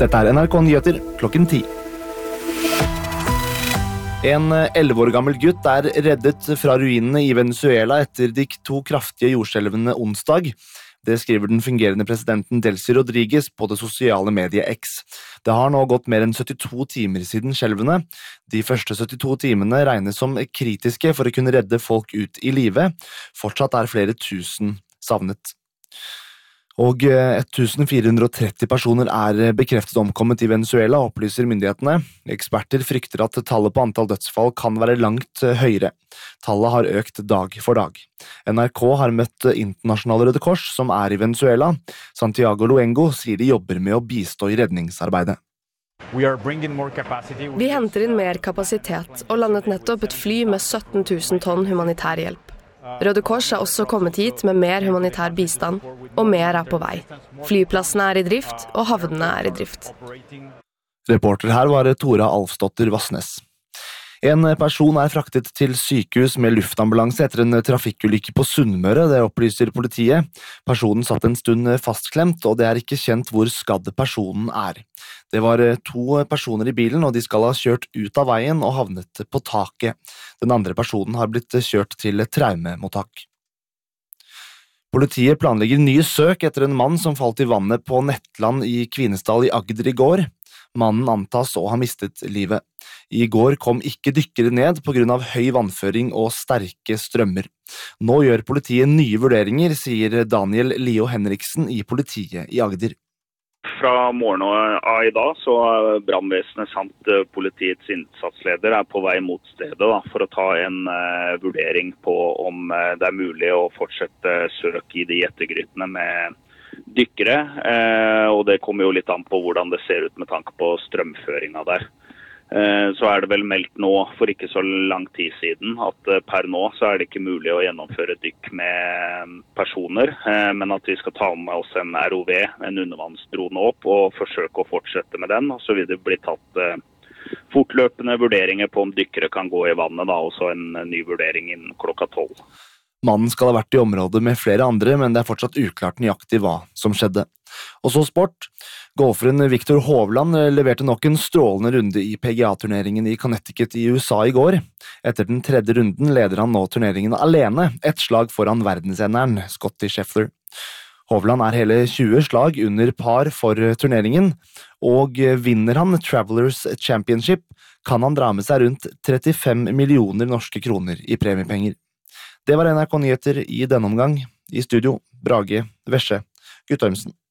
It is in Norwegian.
Dette NRK Nyheter klokken 10. En 11 år gammel gutt reddet fra ruinene i Venezuela etter de 2 kraftige jordskjelvene onsdag. Det skriver den fungerende presidenten Delcy Rodriguez på det sosiale mediet X. Det har nå gått mer enn 72 timer siden skjelvene. De første 72 timene regnes som kritiske for å kunne redde folk ut i live. Fortsatt flere tusen savnet. Og 1430 personer bekreftet omkommet i Venezuela, opplyser myndighetene. Eksperter frykter at tallet på antall dødsfall kan være langt høyere. Tallet har økt dag for dag. NRK har møtt Internasjonale Røde Kors, som i Venezuela. Santiago Luengo sier de jobber med å bistå i redningsarbeidet. Vi henter inn mer kapasitet og landet nettopp et fly med 17 000 tonn humanitær hjelp. Røde Kors har også kommet hit med mer humanitær bistand, og mer på vei. Flyplassene i drift, og havnene i drift. Reporter her var Tora Alfsdotter Vassnes. En person fraktet til sykehus med luftambulanse etter en trafikkulykke på Sunnmøre, det opplyser politiet. Personen satt en stund fastklemt, og det ikke kjent hvor skadd personen Det var 2 personer i bilen, og de skal ha kjørt ut av veien og havnet på taket. Den andre personen har blitt kjørt til traumemottak. Politiet planlegger nye søk etter en mann som falt i vannet på Nettland i Kvinesdal i Agder i går. Mannen antas å ha mistet livet. I går kom ikke dykkere ned på grunn av høy vannføring og sterke strømmer. Nå gjør politiet nye vurderinger, sier Daniel Leo Henriksen i politiet i Agder. Fra morgenen av i dag så brannvesenet samt politiets innsatsleder på vei mot stedet for å ta en vurdering på om det mulig å fortsette søk i de ettergrytene med dykkere, og det kommer jo litt an på hvordan det ser ut med tanke på strømføringen der. Så det vel meldt nå for ikke så lang tid siden at per nå så det ikke mulig å gjennomføre dykk med personer, men at vi skal ta med oss en ROV, en undervannsdrone opp, og forsøke å fortsette med den, og så vil det bli tatt fortløpende vurderinger på om dykkere kan gå i vannet, og så en ny vurdering innen klokka 12. Mannen skal ha vært i området med flere andre, men det fortsatt uklart nøyaktig hva som skjedde. Og så sport. Golferen Viktor Hovland leverte nok en strålende runde i PGA-turneringen i Connecticut i USA i går. Etter den 3. runden leder han nå turneringen alene, et slag foran verdensenderen Scottie Scheffler. Hovland hele 20 slag under par for turneringen, og vinner han Travelers Championship, kan han dra med seg rundt 35 millioner norske kroner i premiepenger. Det var NRK Nyheter i denne omgang. I studio, Brage Vesje Guttormsen.